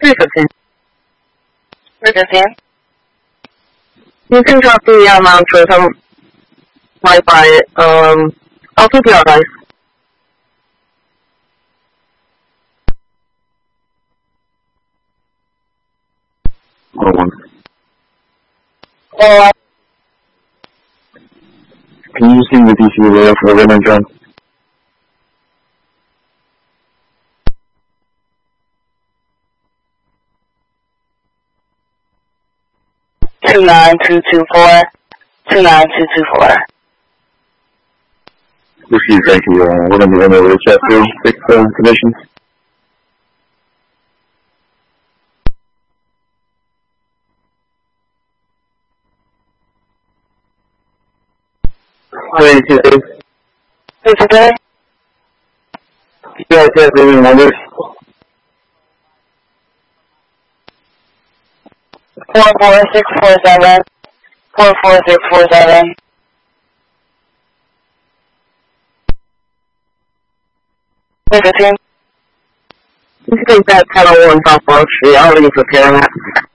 315. 315. You can drop the mantra some Wi-Fi. I'll keep you advised. Can you see the DC layout for the ribbon, John? Two 9224. 29224. Receive, thank you. We're going to be running over the chat through 6 conditions. Is it there? You guys have any numbers? 44647. 44647. You can take that 1001 South Broad Street. I'll leave for Karen.